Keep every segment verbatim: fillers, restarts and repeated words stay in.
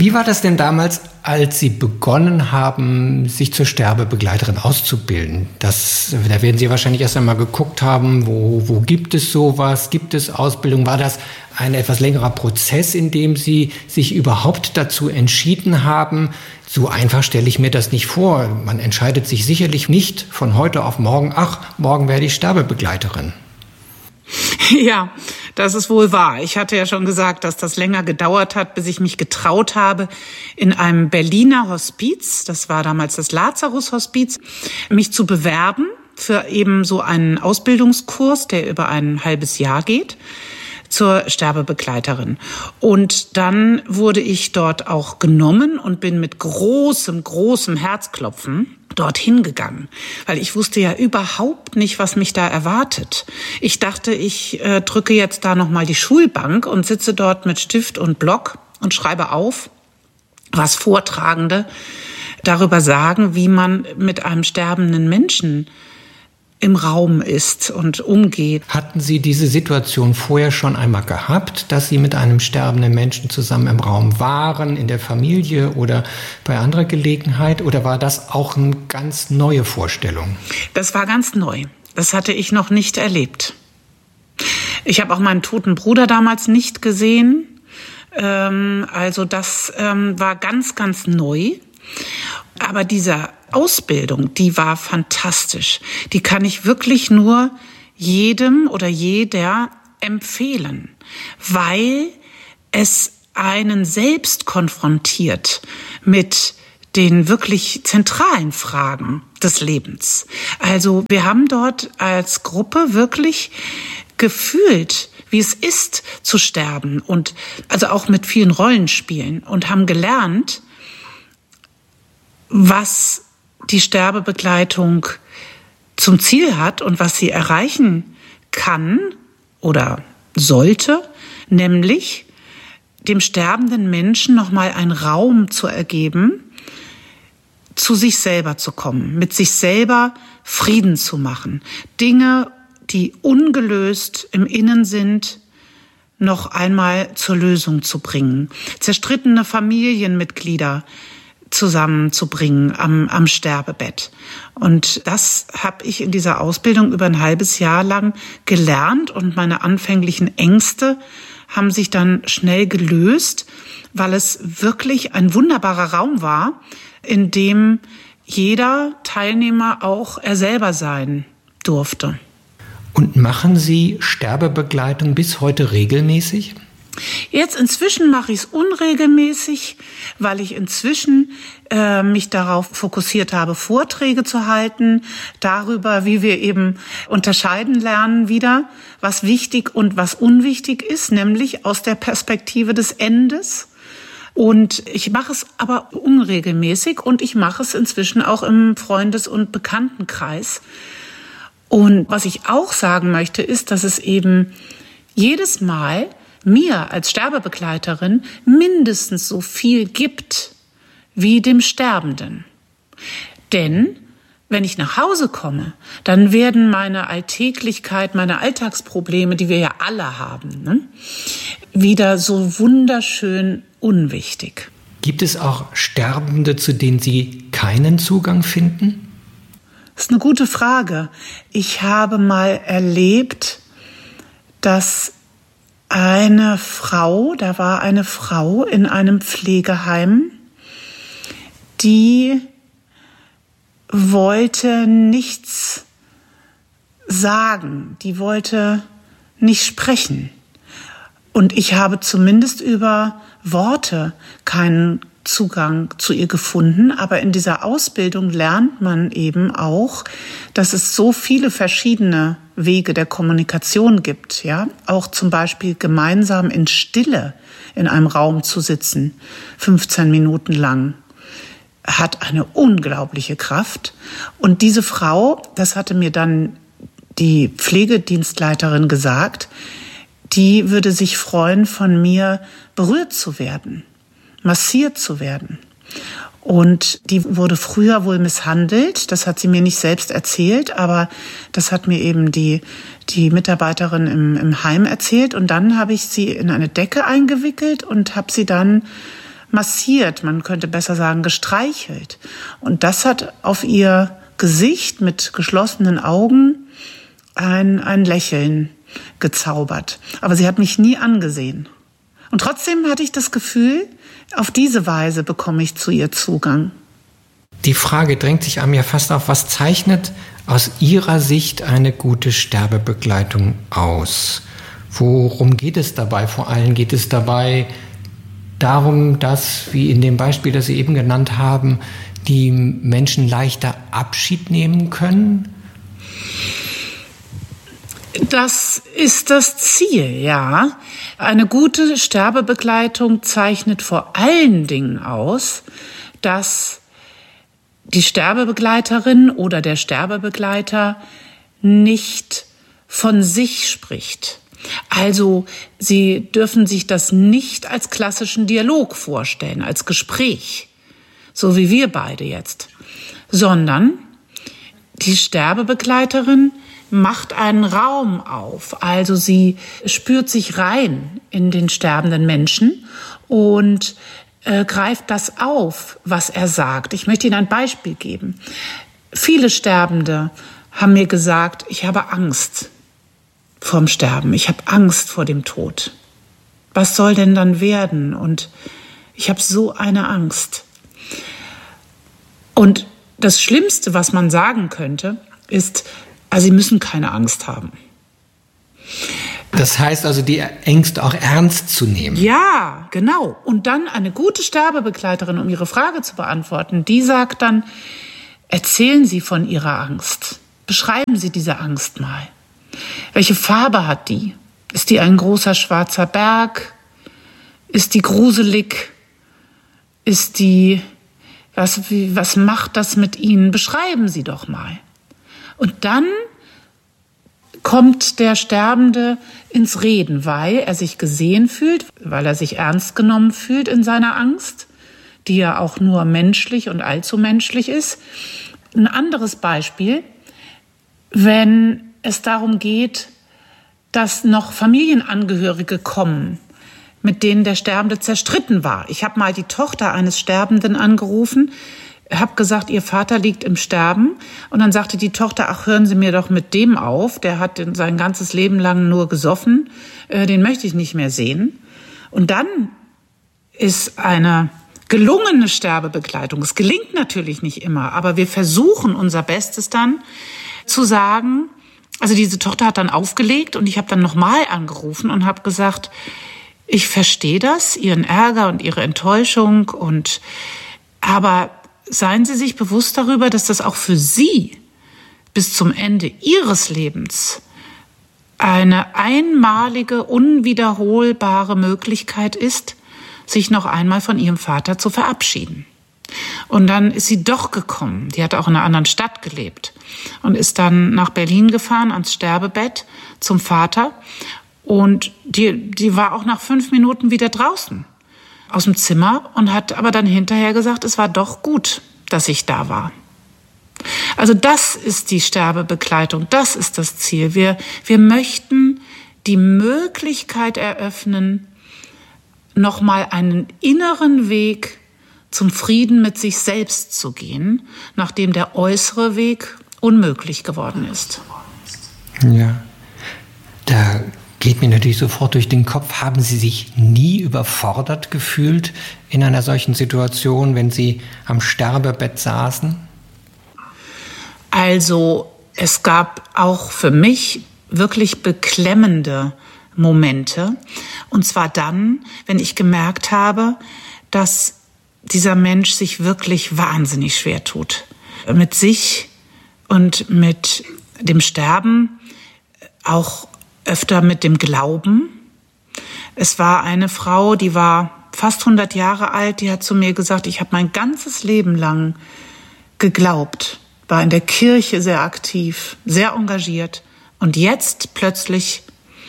Wie war das denn damals, als Sie begonnen haben, sich zur Sterbebegleiterin auszubilden? Das, da werden Sie wahrscheinlich erst einmal geguckt haben, wo, wo gibt es sowas? Gibt es Ausbildung? War das ein etwas längerer Prozess, in dem Sie sich überhaupt dazu entschieden haben? So einfach stelle ich mir das nicht vor. Man entscheidet sich sicherlich nicht von heute auf morgen, ach, morgen werde ich Sterbebegleiterin. Ja, das ist wohl wahr. Ich hatte ja schon gesagt, dass das länger gedauert hat, bis ich mich getraut habe, in einem Berliner Hospiz, das war damals das Lazarus-Hospiz, mich zu bewerben für eben so einen Ausbildungskurs, der über ein halbes Jahr geht, zur Sterbebegleiterin. Und dann wurde ich dort auch genommen und bin mit großem, großem Herzklopfen dorthin gegangen, weil ich wusste ja überhaupt nicht, was mich da erwartet. Ich dachte, ich äh, drücke jetzt da nochmal die Schulbank und sitze dort mit Stift und Block und schreibe auf, was Vortragende darüber sagen, wie man mit einem sterbenden Menschen im Raum ist und umgeht. Hatten Sie diese Situation vorher schon einmal gehabt, dass Sie mit einem sterbenden Menschen zusammen im Raum waren, in der Familie oder bei anderer Gelegenheit? Oder war das auch eine ganz neue Vorstellung? Das war ganz neu. Das hatte ich noch nicht erlebt. Ich habe auch meinen toten Bruder damals nicht gesehen. Also das war ganz, ganz neu. Aber diese Ausbildung, die war fantastisch. Die kann ich wirklich nur jedem oder jeder empfehlen, weil es einen selbst konfrontiert mit den wirklich zentralen Fragen des Lebens. Also wir haben dort als Gruppe wirklich gefühlt, wie es ist zu sterben und also auch mit vielen Rollenspielen und haben gelernt, was die Sterbebegleitung zum Ziel hat und was sie erreichen kann oder sollte, nämlich dem sterbenden Menschen nochmal einen Raum zu ergeben, zu sich selber zu kommen, mit sich selber Frieden zu machen, Dinge, die ungelöst im Innen sind, noch einmal zur Lösung zu bringen, zerstrittene Familienmitglieder zusammenzubringen am, am Sterbebett. Und das habe ich in dieser Ausbildung über ein halbes Jahr lang gelernt und meine anfänglichen Ängste haben sich dann schnell gelöst, weil es wirklich ein wunderbarer Raum war, in dem jeder Teilnehmer auch er selber sein durfte. Und machen Sie Sterbebegleitung bis heute regelmäßig? Jetzt inzwischen mache ich es unregelmäßig, weil ich inzwischen äh, mich darauf fokussiert habe, Vorträge zu halten, darüber, wie wir eben unterscheiden lernen wieder, was wichtig und was unwichtig ist, nämlich aus der Perspektive des Endes. Und ich mache es aber unregelmäßig und ich mache es inzwischen auch im Freundes- und Bekanntenkreis. Und was ich auch sagen möchte, ist, dass es eben jedes Mal mir als Sterbebegleiterin mindestens so viel gibt wie dem Sterbenden. Denn wenn ich nach Hause komme, dann werden meine Alltäglichkeit, meine Alltagsprobleme, die wir ja alle haben, ne, wieder so wunderschön unwichtig. Gibt es auch Sterbende, zu denen Sie keinen Zugang finden? Das ist eine gute Frage. Ich habe mal erlebt, dass eine Frau, da war eine Frau in einem Pflegeheim, die wollte nichts sagen, die wollte nicht sprechen. Und ich habe zumindest über Worte keinen Zugang zu ihr gefunden. Aber in dieser Ausbildung lernt man eben auch, dass es so viele verschiedene Wege der Kommunikation gibt, ja, auch zum Beispiel gemeinsam in Stille in einem Raum zu sitzen, fünfzehn Minuten lang, hat eine unglaubliche Kraft. Und diese Frau, das hatte mir dann die Pflegedienstleiterin gesagt, die würde sich freuen, von mir berührt zu werden, massiert zu werden. Und die wurde früher wohl misshandelt. Das hat sie mir nicht selbst erzählt, aber das hat mir eben die, die Mitarbeiterin im, im Heim erzählt. Und dann habe ich sie in eine Decke eingewickelt und habe sie dann massiert, man könnte besser sagen gestreichelt. Und das hat auf ihr Gesicht mit geschlossenen Augen ein, ein Lächeln gezaubert. Aber sie hat mich nie angesehen. Und trotzdem hatte ich das Gefühl, auf diese Weise bekomme ich zu ihr Zugang. Die Frage drängt sich einem ja fast auf, was zeichnet aus Ihrer Sicht eine gute Sterbebegleitung aus? Worum geht es dabei? Vor allem geht es dabei darum, dass, wie in dem Beispiel, das Sie eben genannt haben, die Menschen leichter Abschied nehmen können? Das ist das Ziel, ja. Eine gute Sterbebegleitung zeichnet vor allen Dingen aus, dass die Sterbebegleiterin oder der Sterbebegleiter nicht von sich spricht. Also Sie dürfen sich das nicht als klassischen Dialog vorstellen, als Gespräch, so wie wir beide jetzt, sondern die Sterbebegleiterin macht einen Raum auf. Also sie spürt sich rein in den sterbenden Menschen und äh, greift das auf, was er sagt. Ich möchte Ihnen ein Beispiel geben. Viele Sterbende haben mir gesagt, ich habe Angst vorm Sterben. Ich habe Angst vor dem Tod. Was soll denn dann werden? Und ich habe so eine Angst. Und das Schlimmste, was man sagen könnte, ist, also Sie müssen keine Angst haben. Das heißt also, die Ängste auch ernst zu nehmen. Ja, genau. Und dann eine gute Sterbebegleiterin, um Ihre Frage zu beantworten, die sagt dann, erzählen Sie von Ihrer Angst. Beschreiben Sie diese Angst mal. Welche Farbe hat die? Ist die ein großer schwarzer Berg? Ist die gruselig? Ist die, was, wie, was macht das mit Ihnen? Beschreiben Sie doch mal. Und dann kommt der Sterbende ins Reden, weil er sich gesehen fühlt, weil er sich ernst genommen fühlt in seiner Angst, die ja auch nur menschlich und allzu menschlich ist. Ein anderes Beispiel, wenn es darum geht, dass noch Familienangehörige kommen, mit denen der Sterbende zerstritten war. Ich habe mal die Tochter eines Sterbenden angerufen, habe gesagt, ihr Vater liegt im Sterben. Und dann sagte die Tochter, ach, hören Sie mir doch mit dem auf. Der hat sein ganzes Leben lang nur gesoffen. Den möchte ich nicht mehr sehen. Und dann ist eine gelungene Sterbebegleitung. Es gelingt natürlich nicht immer, aber wir versuchen unser Bestes dann zu sagen, also diese Tochter hat dann aufgelegt und ich habe dann nochmal angerufen und habe gesagt, ich verstehe das, Ihren Ärger und Ihre Enttäuschung, und aber seien Sie sich bewusst darüber, dass das auch für Sie bis zum Ende Ihres Lebens eine einmalige, unwiederholbare Möglichkeit ist, sich noch einmal von Ihrem Vater zu verabschieden. Und dann ist sie doch gekommen. Die hat auch in einer anderen Stadt gelebt und ist dann nach Berlin gefahren ans Sterbebett zum Vater. Und die, die war auch nach fünf Minuten wieder draußen aus dem Zimmer und hat aber dann hinterher gesagt, es war doch gut, dass ich da war. Also das ist die Sterbebegleitung, das ist das Ziel. Wir, wir möchten die Möglichkeit eröffnen, nochmal einen inneren Weg zum Frieden mit sich selbst zu gehen, nachdem der äußere Weg unmöglich geworden ist. Ja, da geht mir natürlich sofort durch den Kopf, haben Sie sich nie überfordert gefühlt in einer solchen Situation, wenn Sie am Sterbebett saßen? Also es gab auch für mich wirklich beklemmende Momente. Und zwar dann, wenn ich gemerkt habe, dass dieser Mensch sich wirklich wahnsinnig schwer tut. Mit sich und mit dem Sterben, auch öfter mit dem Glauben. Es war eine Frau, die war fast hundert Jahre alt, die hat zu mir gesagt, ich habe mein ganzes Leben lang geglaubt, war in der Kirche sehr aktiv, sehr engagiert. Und jetzt plötzlich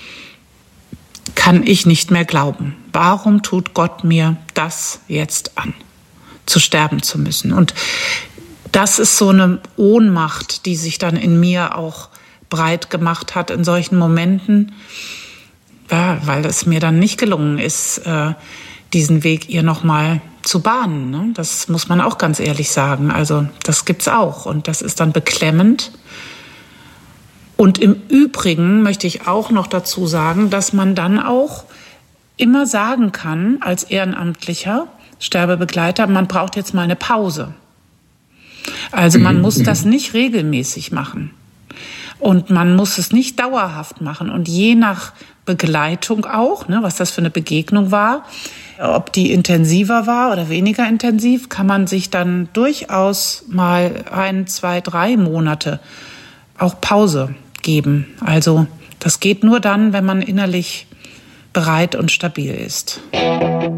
kann ich nicht mehr glauben. Warum tut Gott mir das jetzt an, zu sterben zu müssen? Und das ist so eine Ohnmacht, die sich dann in mir auch breit gemacht hat in solchen Momenten, ja, weil es mir dann nicht gelungen ist, diesen Weg ihr nochmal zu bahnen. Ne? Das muss man auch ganz ehrlich sagen. Also das gibt's auch und das ist dann beklemmend. Und im Übrigen möchte ich auch noch dazu sagen, dass man dann auch immer sagen kann als ehrenamtlicher Sterbebegleiter, man braucht jetzt mal eine Pause. Also man muss das nicht regelmäßig machen und man muss es nicht dauerhaft machen. Und je nach Begleitung auch, ne, was das für eine Begegnung war, ob die intensiver war oder weniger intensiv, kann man sich dann durchaus mal ein, zwei, drei Monate auch Pause geben. Also das geht nur dann, wenn man innerlich bereit und stabil ist.